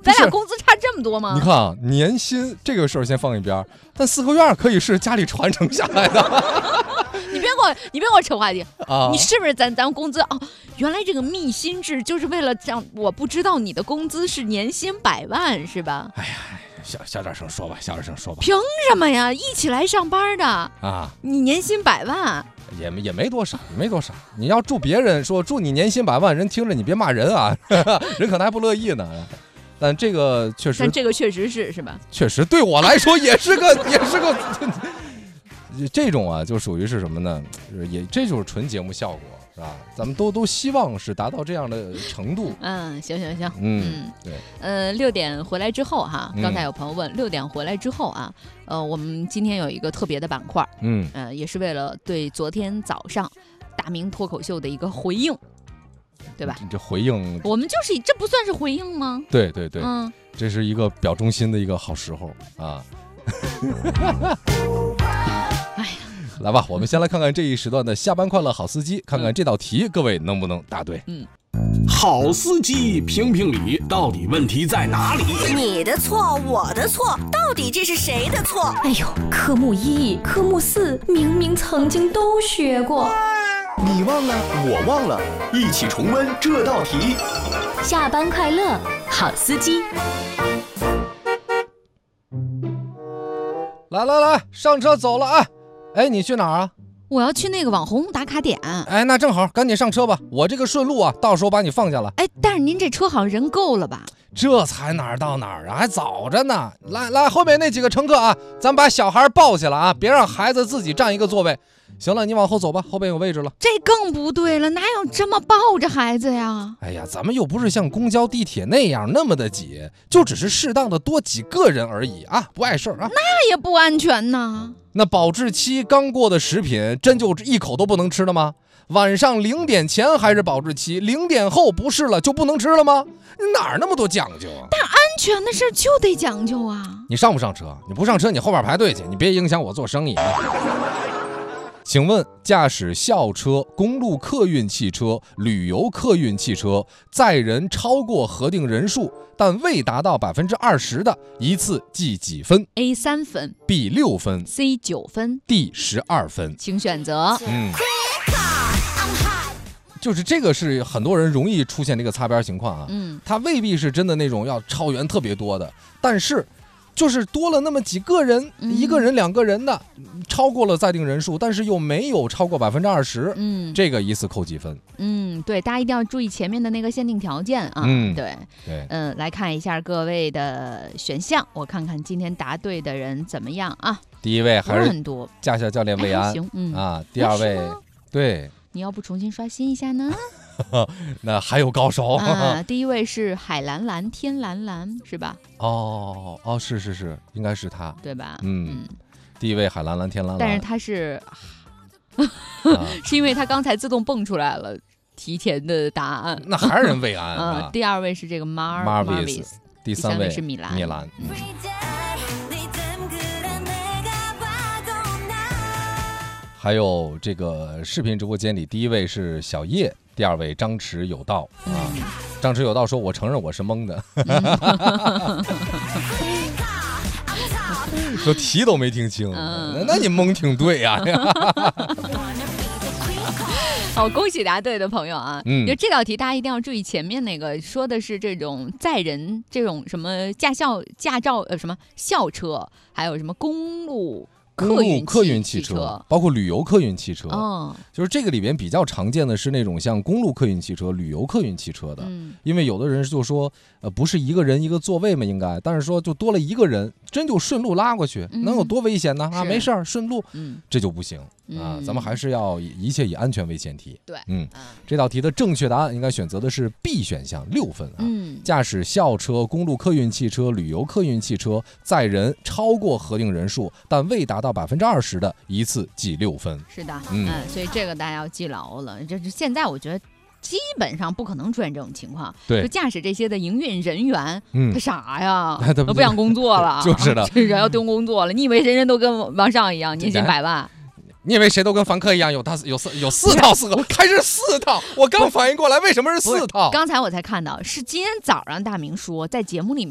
咱俩工资差这么多吗？ 你看啊，年薪这个事儿先放一边，但四合院可以是家里传承下来的。 你别给我扯话题啊！你是不是咱工资哦？原来这个密薪制就是为了让我不知道你的工资是年薪100万是吧？ 哎呀，小点声说吧，小点声说吧。 凭什么呀？一起来上班的啊， 你年薪100万也没多少，也没多少。你要祝别人说祝你年薪100万，人听着你别骂人啊，人可能还不乐意呢。但这个确实， 是吧？ 确实对我来说也是个这种啊，就属于是什么呢？这就是纯节目效果，是吧？咱们都希望是达到这样的程度。 行， 对。 6点回来之后哈，刚才有朋友问6点回来之后啊，我们今天有一个特别的板块，也是为了对昨天早上大明脱口秀的一个回应。对吧？ 这回应， 我们就是这不算是回应吗？ 对，这是一个表忠心的一个好时候啊。 哎呀， 来吧，我们先来看看这一时段的下班快乐好司机，看看这道题各位能不能答对。 好司机评评理，到底问题在哪里？ 你的错，我的错，到底这是谁的错？ 哎呦，科目1、科目4明明曾经都学过。 你忘了，我忘了，一起重温这道题。 下班快乐，好司机。 来，上车走了啊！哎，你去哪儿啊？ 我要去那个网红打卡点。 哎，那正好，赶紧上车吧。我这个顺路啊，到时候把你放下了。 哎，但是您这车好像人够了吧？ 这才哪儿到哪儿啊，还早着呢。来，后面那几个乘客啊，咱把小孩抱起来啊，别让孩子自己占一个座位。行了，你往后走吧，后边有位置了。 这更不对了，哪有这么抱着孩子呀？ 哎呀，咱们又不是像公交地铁那样那么的挤，就只是适当的多几个人而已啊，不碍事儿啊。 那也不安全呐。 那保质期刚过的食品，真就一口都不能吃了吗？晚上0点前还是保质期，0点后不是了就不能吃了吗？哪儿那么多讲究啊？ 但安全的事就得讲究啊。 你上不上车？你不上车，你后边排队去，你别影响我做生意啊。请问，驾驶校车、公路客运汽车、旅游客运汽车载人超过核定人数，但未达到20%的，一次记几分 ？A 3分 ，B 6分 ，C 9分 ，D 12分， 请选择。 就是这个是很多人容易出现这个擦边情况啊。他未必是真的那种要超员特别多的，但是就是多了那么几个人，1个人、2个人的，超过了载定人数，但是又没有超过20%，这个一次扣几分？ 对，大家一定要注意前面的那个限定条件啊。对，来看一下各位的选项，我看看今天答对的人怎么样啊？ 第一位还是很多驾校教练魏安，第二位，对， 你要不重新刷新一下呢？ 那还有高手第一位是海蓝蓝天蓝蓝是吧？ 是，应该是他， 对吧？ 第一位海蓝蓝天蓝蓝， 但是他是是因为他刚才自动蹦出来了提前的答案， 那还是人魏安第二位是这个 Marvis， 第三位是米兰。 还有这个视频直播间里，第一位是小叶，第二位张弛有道张弛有道说：“我承认我是懵的。”说题都没听清，那你懵挺对呀。 好，恭喜答对的朋友啊！就这道题，大家一定要注意前面那个说的是这种载人这种什么驾照什么校车，还有什么公路客运汽车， 包括旅游客运汽车，就是这个里边比较常见的是那种像公路客运汽车、旅游客运汽车的，因为有的人就说，不是1个人1个座位嘛，应该，但是说就多了1个人，真就顺路拉过去，能有多危险呢？没事儿，顺路，这就不行啊，咱们还是要一切以安全为前提。 对， 这道题的正确答案应该选择的是 B 选项，6分啊。驾驶校车、公路客运汽车、旅游客运汽车载人超过核定人数，但未达到20%的，一次记6分。 是的，所以这个大家要记牢了。就是现在我觉得基本上不可能出现这种情况。 对， 就驾驶这些的营运人员，他傻呀，他不想工作了， 就是的， 人要丢工作了。你以为人人都跟王上一样年薪100万？ 你以为谁都跟凡客一样有4套4个，还是4套？我刚反应过来，为什么是4套？ 刚才我才看到，是今天早上大明说在节目里面